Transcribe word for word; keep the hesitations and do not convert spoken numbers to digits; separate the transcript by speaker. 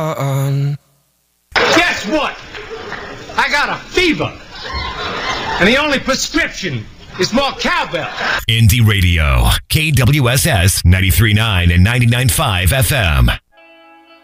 Speaker 1: on.
Speaker 2: Guess what? I got a fever. And the only prescription is more cowbell.
Speaker 3: Indie Radio, K W S S ninety-three point nine and ninety-nine point five F M.